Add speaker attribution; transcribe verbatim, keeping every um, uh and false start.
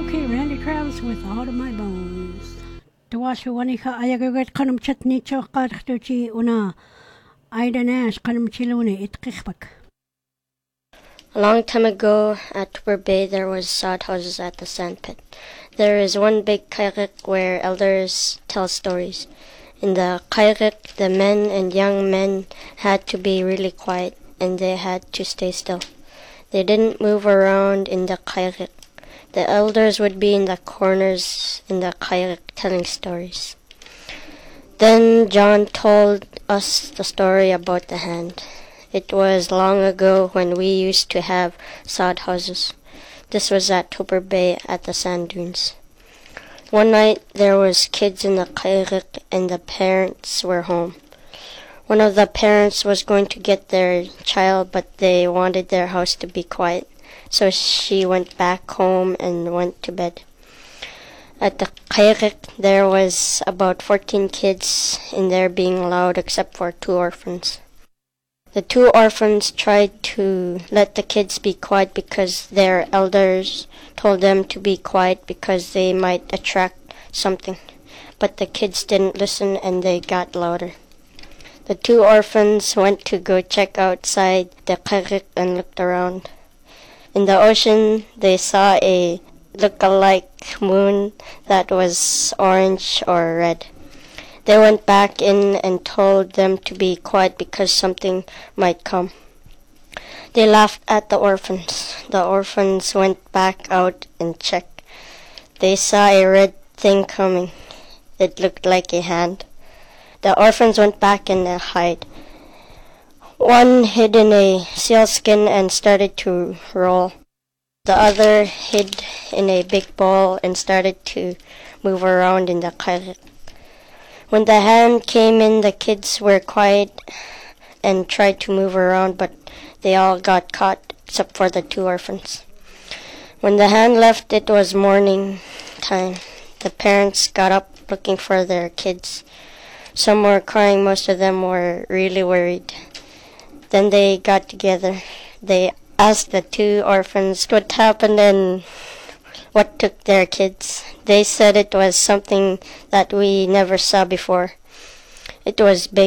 Speaker 1: Okay, Randy Travis with Out of My Bones. Tuwasu wanika ayagagat kanam chatni chokar tuchi una Ida Nash kanam chilune itkikbak.
Speaker 2: A long time ago, at Tupper Bay, there was sod houses at the sand pit. There is one big kayak where elders tell stories. In the kayak, the men and young men had to be really quiet, and they had to stay still. They didn't move around in the kayak. The elders would be in the corners in the kayak telling stories. Then John told us the story about the hand. It was long ago when we used to have sod houses. This was at Tupper Bay at the sand dunes. One night there was kids in the kayak and the parents were home. One of the parents was going to get their child, but they wanted their house to be quiet, so she went back home and went to bed. At the kayak there was about fourteen kids in there being loud except for two orphans. The two orphans tried to let the kids be quiet because their elders told them to be quiet because they might attract something. But the kids didn't listen and they got louder. The two orphans went to go check outside the kayak and looked around. In the ocean, they saw a look-alike moon that was orange or red. They went back in and told them to be quiet because something might come. They laughed at the orphans. The orphans went back out and checked. They saw a red thing coming. It looked like a hand. The orphans went back and hid. One hid in a sealskin and started to roll. The other hid in a big ball and started to move around in the kayak. When the hand came in, the kids were quiet and tried to move around, but they all got caught except for the two orphans. When the hand left, it was morning time. The parents got up looking for their kids. Some were crying, most of them were really worried. Then they got together. They asked the two orphans what happened and what took their kids. They said it was something that we never saw before. It was big.